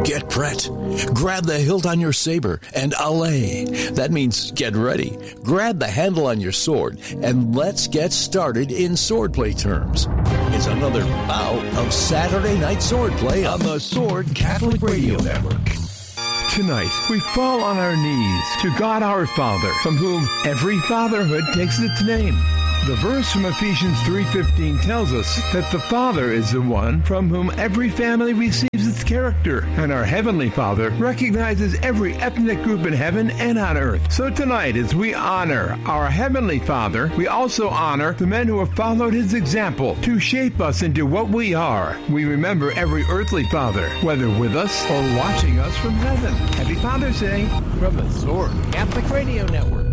Get Pret. Grab the hilt on your saber and allay. That means get ready. Grab the handle on your sword and let's get started in swordplay terms. It's another bout of Saturday Night Swordplay on the Sword Catholic Radio Network. Tonight, we fall on our knees to God our Father, from whom every fatherhood takes its name. The verse from Ephesians 3:15 tells us that the Father is the one from whom every family receives its character, and our Heavenly Father recognizes every ethnic group in heaven and on earth. So tonight, as we honor our Heavenly Father, we also honor the men who have followed His example to shape us into what we are. We remember every earthly father, whether with us or watching us from heaven. Happy Father's Day from the Sword Catholic Radio Network.